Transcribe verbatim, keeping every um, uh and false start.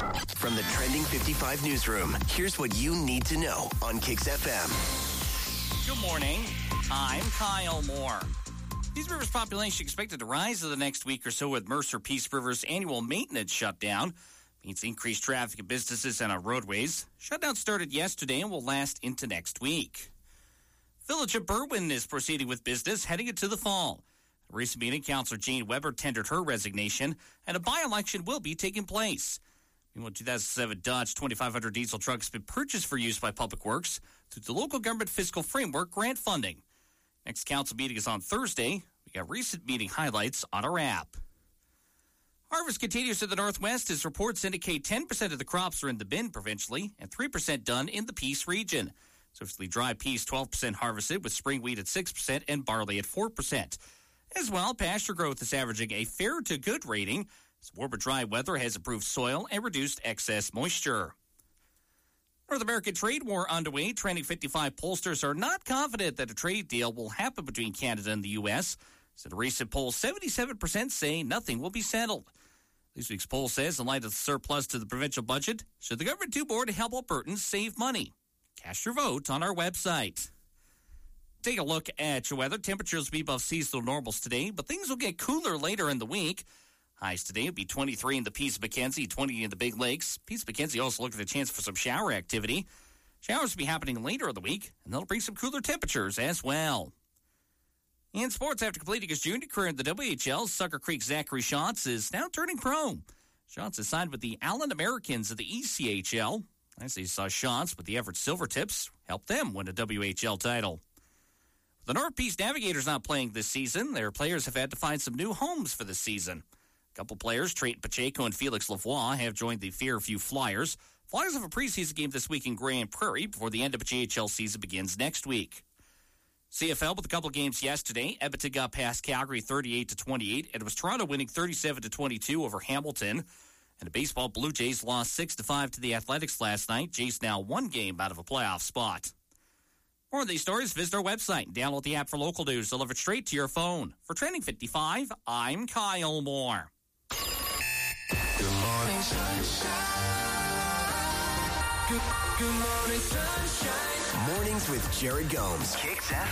From the Trending fifty-five newsroom, here's what you need to know on Kicks F M. Good morning. I'm Kyle Moore. Peace River's population expected to rise in the next week or so with Mercer Peace River's annual maintenance shutdown. Means increased traffic at businesses and on roadways. Shutdown started yesterday and will last into next week. Village of Berwyn is proceeding with business heading into the fall. At a recent meeting, Councillor Jane Weber tendered her resignation, and a by-election will be taking place. Meanwhile, two thousand seven Dodge twenty-five hundred diesel truck has been purchased for use by Public Works through the Local Government Fiscal Framework grant funding. Next council meeting is on Thursday. We got recent meeting highlights on our app. Harvest continues to the northwest as reports indicate ten percent of the crops are in the bin provincially and three percent done in the Peace region. Surfacely dry peas twelve percent harvested with spring wheat at six percent and barley at four percent. As well, pasture growth is averaging a fair to good rating as warmer dry weather has improved soil and reduced excess moisture. North American trade war underway. Trending fifty-five pollsters are not confident that a trade deal will happen between Canada and the U S. So a recent poll, seventy-seven percent say nothing will be settled. This week's poll says, in light of the surplus to the provincial budget, should the government do more to help Albertans save money? Cast your vote on our website. Take a look at your weather. Temperatures will be above seasonal normals today, but things will get cooler later in the week. Highs today will be twenty-three in the Peace Mackenzie, twenty in the Big Lakes. Peace Mackenzie also looking at a chance for some shower activity. Showers will be happening later in the week, and they'll bring some cooler temperatures as well. In sports, after completing his junior career in the W H L, Sucker Creek Zachary Schatz is now turning pro. Schatz is signed with the Allen Americans of the E C H L. As they saw Schatz with the Everett Silvertips help them win a W H L title. The North Peace Navigators not playing this season. Their players have had to find some new homes for this season. A couple players, Trayton Pacheco and Felix Lavoie, have joined the Fairview Flyers. Flyers have a preseason game this week in Grand Prairie before the end of the J H L season begins next week. C F L with a couple games yesterday. Edmonton got past Calgary thirty-eight to twenty-eight, and it was Toronto winning thirty-seven to twenty-two over Hamilton. And the baseball Blue Jays lost six to five to the Athletics last night. Jays now one game out of a playoff spot. For more of these stories, visit our website and download the app for local news delivered straight to your phone. For Trending fifty-five, I'm Kyle Moore. Good morning, sunshine. Good, good morning, sunshine. Mornings with Jared Gomes. Kicks F